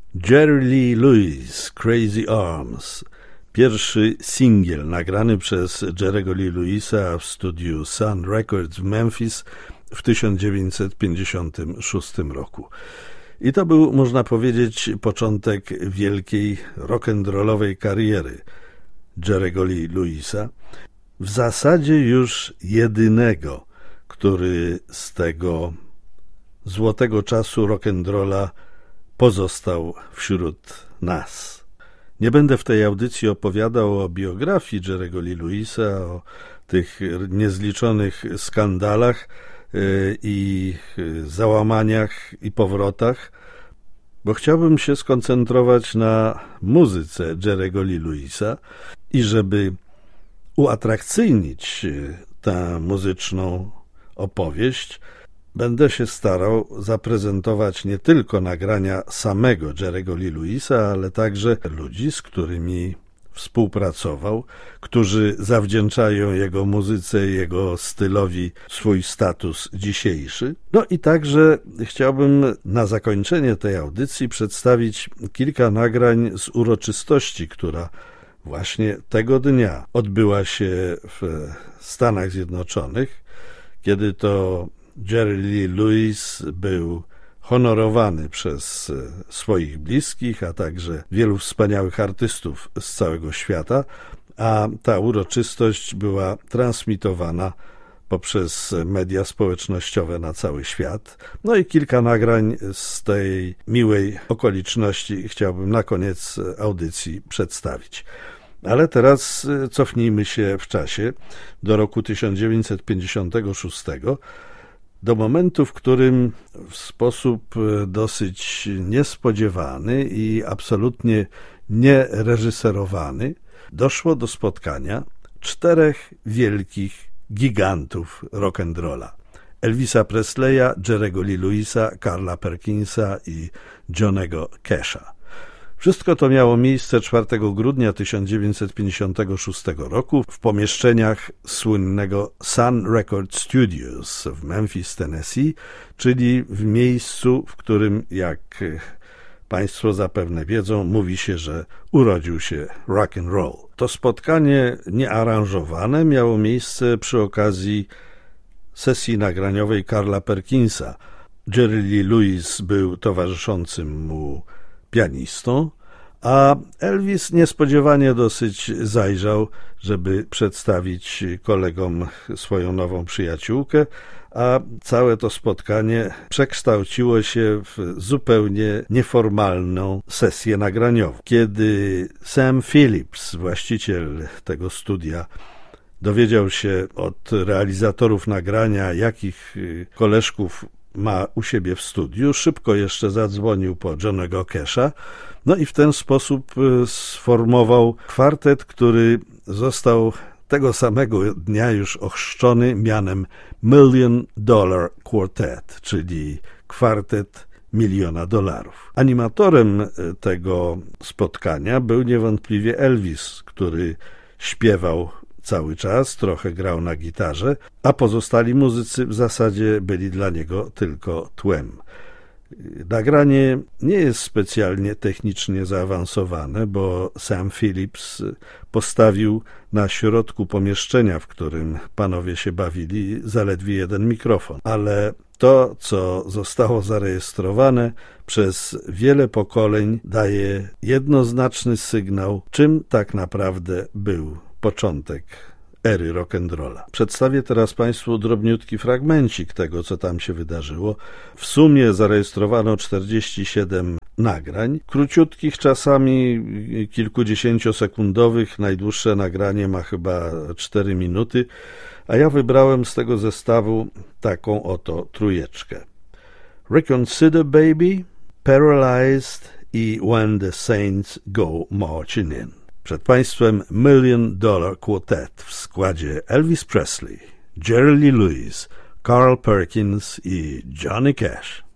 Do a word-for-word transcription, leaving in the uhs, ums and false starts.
Jerry Lee Lewis, Crazy Arms. Pierwszy singiel nagrany przez Jerry'ego Lee Lewisa w studiu Sun Records w Memphis w tysiąc dziewięćset pięćdziesiątym szóstym roku. I to był, można powiedzieć, początek wielkiej rock'n'rollowej kariery Jerry'ego Lee Lewisa. W zasadzie już jedynego, który z tego złotego czasu rock'n'rolla pozostał wśród nas. Nie będę w tej audycji opowiadał o biografii Jerry'ego Lee Lewisa, o tych niezliczonych skandalach i załamaniach i powrotach, bo chciałbym się skoncentrować na muzyce Jerry'ego Lee Lewisa i żeby uatrakcyjnić tę muzyczną opowieść, będę się starał zaprezentować nie tylko nagrania samego Jerry'ego Lee Lewisa, ale także ludzi, z którymi współpracował, którzy zawdzięczają jego muzyce, jego stylowi swój status dzisiejszy. No i także chciałbym na zakończenie tej audycji przedstawić kilka nagrań z uroczystości, która właśnie tego dnia odbyła się w Stanach Zjednoczonych, kiedy to Jerry Lee Lewis był honorowany przez swoich bliskich, a także wielu wspaniałych artystów z całego świata, a ta uroczystość była transmitowana poprzez media społecznościowe na cały świat. No i kilka nagrań z tej miłej okoliczności chciałbym na koniec audycji przedstawić. Ale teraz cofnijmy się w czasie do roku tysiąc dziewięćset pięćdziesiątego szóstego, do momentu, w którym w sposób dosyć niespodziewany i absolutnie niereżyserowany doszło do spotkania czterech wielkich gigantów rock'n'rolla. Elvisa Presleya, Jerry'ego Lee Lewisa, Carla Perkinsa i Johnny'ego Casha. Wszystko to miało miejsce czwartego grudnia tysiąc dziewięćset pięćdziesiątego szóstego roku w pomieszczeniach słynnego Sun Record Studios w Memphis, Tennessee, czyli w miejscu, w którym, jak Państwo zapewne wiedzą, mówi się, że urodził się rock and roll. To spotkanie niearanżowane miało miejsce przy okazji sesji nagraniowej Carla Perkinsa. Jerry Lee Lewis był towarzyszącym mu pianistą, a Elvis niespodziewanie dosyć zajrzał, żeby przedstawić kolegom swoją nową przyjaciółkę, a całe to spotkanie przekształciło się w zupełnie nieformalną sesję nagraniową. Kiedy Sam Phillips, właściciel tego studia, dowiedział się od realizatorów nagrania, jakich koleżków ma u siebie w studiu, szybko jeszcze zadzwonił po Johnny'ego Casha, no i w ten sposób sformował kwartet, który został tego samego dnia już ochrzczony mianem Million Dollar Quartet, czyli kwartet miliona dolarów. Animatorem tego spotkania był niewątpliwie Elvis, który śpiewał cały czas, trochę grał na gitarze, a pozostali muzycy w zasadzie byli dla niego tylko tłem. Nagranie nie jest specjalnie technicznie zaawansowane, bo Sam Phillips postawił na środku pomieszczenia, w którym panowie się bawili, zaledwie jeden mikrofon. Ale to, co zostało zarejestrowane przez wiele pokoleń, daje jednoznaczny sygnał, czym tak naprawdę był początek ery rock'n'rolla. Przedstawię teraz Państwu drobniutki fragmencik tego, co tam się wydarzyło. W sumie zarejestrowano czterdzieści siedem nagrań, króciutkich, czasami kilkudziesięciosekundowych. Najdłuższe nagranie ma chyba cztery minuty, a ja wybrałem z tego zestawu taką oto trójeczkę. Reconsider Baby, Paralyzed i When the Saints Go Marching In. Przed Państwem Million Dollar Quartet w składzie Elvis Presley, Jerry Lee Lewis, Carl Perkins i Johnny Cash.